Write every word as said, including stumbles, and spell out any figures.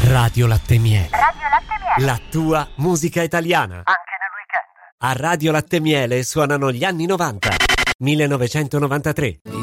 Radio Latte Miele. Radio Latte Miele. La tua musica italiana. Anche nel weekend. A Radio Latte Miele suonano gli anni novanta. millenovecentonovantatré.